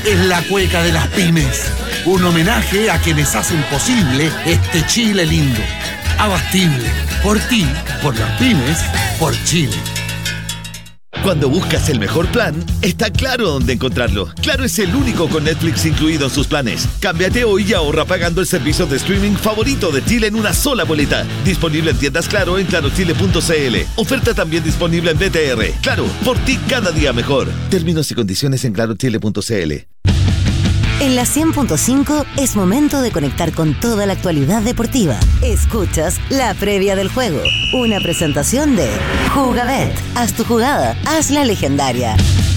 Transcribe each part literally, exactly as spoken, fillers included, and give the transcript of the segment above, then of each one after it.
es la cueca de las pymes. Un homenaje a quienes hacen posible este Chile lindo. Abastible. Por ti, por las pymes, por Chile. Cuando buscas el mejor plan, está Claro dónde encontrarlo. Claro es el único con Netflix incluido en sus planes. Cámbiate hoy y ahorra pagando el servicio de streaming favorito de Chile en una sola boleta. Disponible en tiendas Claro en claro chile punto c l. Oferta también disponible en B T R. Claro, por ti cada día mejor. Términos y condiciones en claro chile punto c l. En la cien punto cinco es momento de conectar con toda la actualidad deportiva. Escuchas la previa del juego, una presentación de Jugabet. Haz tu jugada, hazla legendaria.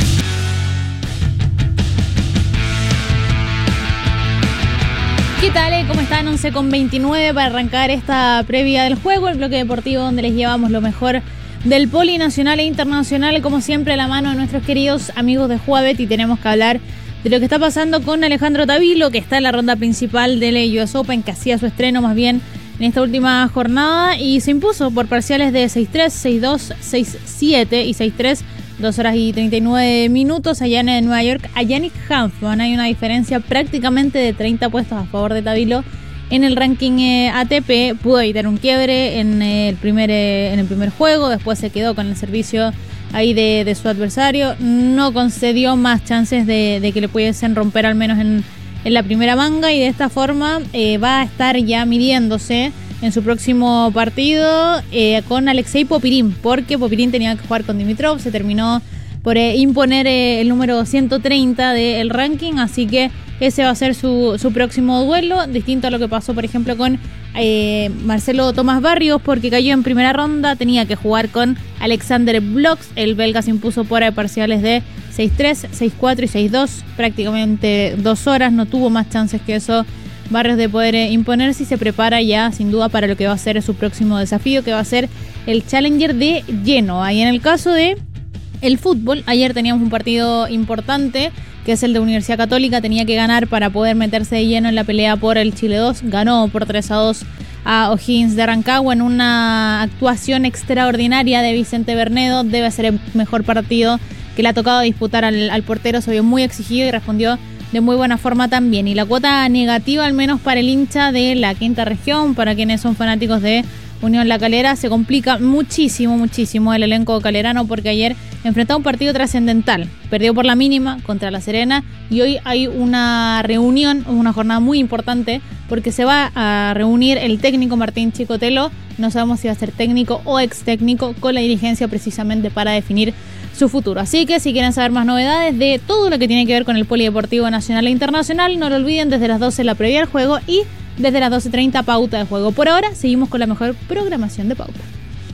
¿Qué tal? ¿Cómo están? once con veintinueve para arrancar esta previa del juego, el bloque deportivo donde les llevamos lo mejor del poli nacional e internacional, como siempre a la mano de nuestros queridos amigos de Jugabet, y tenemos que hablar de lo que está pasando con Alejandro Tavilo, que está en la ronda principal del U S Open, que hacía su estreno más bien en esta última jornada, y se impuso por parciales de seis tres, seis dos, seis siete y seis tres, dos horas y treinta y nueve minutos allá en Nueva York, a Yannick Hanfmann. Hay una diferencia prácticamente de treinta puestos a favor de Tavilo en el ranking eh, A T P. Pudo evitar un quiebre en, eh, el primer, eh, en el primer juego, después se quedó con el servicio ahí de, de su adversario, no concedió más chances de, de que le pudiesen romper al menos en, en la primera manga, y de esta forma eh, va a estar ya midiéndose en su próximo partido eh, con Alexei Popirín, porque Popirín tenía que jugar con Dimitrov, se terminó por eh, imponer eh, el número ciento treinta del ranking, así que ese va a ser su, su próximo duelo, distinto a lo que pasó por ejemplo con eh, Marcelo Tomás Barrios, porque cayó en primera ronda, tenía que jugar con Alexander Bloks, el belga se impuso por parciales de seis tres, seis cuatro y seis dos, prácticamente dos horas, no tuvo más chances que eso Barrios de poder eh, imponerse, y se prepara ya sin duda para lo que va a ser su próximo desafío, que va a ser el Challenger de Genoa. Y en el caso de el fútbol, ayer teníamos un partido importante, que es el de Universidad Católica, tenía que ganar para poder meterse de lleno en la pelea por el Chile dos, ganó por tres a dos a O'Higgins de Rancagua en una actuación extraordinaria de Vicente Bernedo. Debe ser el mejor partido que le ha tocado disputar al, al portero, se vio muy exigido y respondió de muy buena forma también. Y la cuota negativa, al menos para el hincha de la quinta región, para quienes son fanáticos de Unión La Calera, se complica muchísimo, muchísimo el elenco calerano, porque ayer enfrentaba un partido trascendental, perdió por la mínima contra La Serena, y hoy hay una reunión, una jornada muy importante, porque se va a reunir el técnico Martín Chicotelo, no sabemos si va a ser técnico o ex técnico, con la dirigencia precisamente para definir su futuro. Así que si quieren saber más novedades de todo lo que tiene que ver con el polideportivo nacional e internacional, no lo olviden, desde las doce la previa del juego y desde las doce treinta pauta de juego. Por ahora seguimos con la mejor programación de pauta.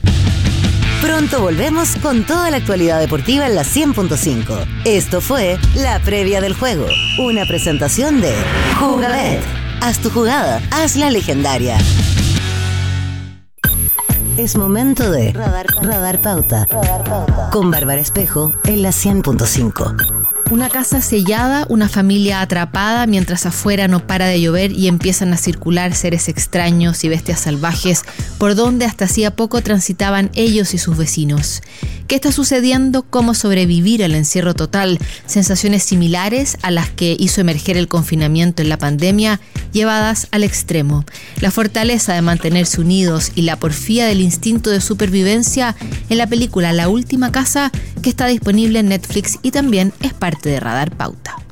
Pronto volvemos con toda la actualidad deportiva en la cien punto cinco. Esto fue la previa del juego, una presentación de Jugabet. Haz tu jugada, hazla legendaria. Es momento de Radar, Radar Pauta, Radar Pauta, con Bárbara Espejo en la cien punto cinco. Una casa sellada, una familia atrapada mientras afuera no para de llover y empiezan a circular seres extraños y bestias salvajes por donde hasta hacía poco transitaban ellos y sus vecinos. ¿Qué está sucediendo? ¿Cómo sobrevivir al encierro total? Sensaciones similares a las que hizo emerger el confinamiento en la pandemia, llevadas al extremo. La fortaleza de mantenerse unidos y la porfía del instinto de supervivencia en la película La Última Casa, que está disponible en Netflix y también es parte de Radar Pauta.